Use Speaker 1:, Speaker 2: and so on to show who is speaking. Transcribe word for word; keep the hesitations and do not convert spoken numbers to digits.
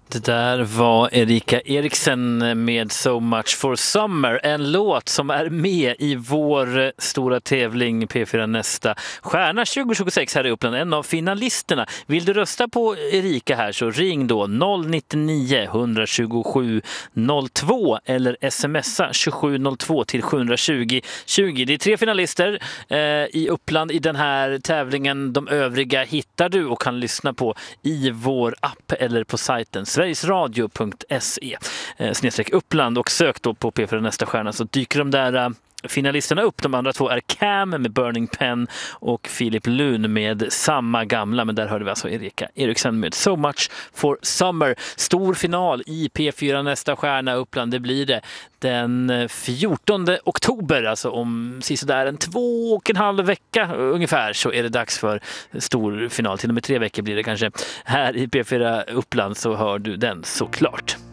Speaker 1: Det där var Erika Eriksen med So Much for Summer, en låt som är med i vår stora tävling P fyra Nästa stjärna tjugo tjugosex här i Uppland, en av finalisterna. Vill du rösta på Erika här så ring då noll nittionio ett tjugosju noll två eller smsa tjugosju noll två till sjuhundratjugo tjugo. Det är tre finalister eh, i Uppland i den här tävlingen. De övriga hittar du och kan lyssna på i vår app eller på sajten sverigesradio punkt se eh, snedstreck Uppland, och sök då på P fyra Nästa stjärna så dyker de där eh, finalisterna upp. De andra två är Cam med Burning Pen och Filip Lun med Samma gamla, men där hörde vi alltså Erika Eriksen med So Much for Summer. Stor final i P fyra Nästa stjärna Uppland, det blir det den fjortonde oktober, alltså om sådär en två och en halv vecka ungefär, så är det dags för stor final. Till och med tre veckor blir det kanske. Här i P fyra Uppland så hör du den såklart.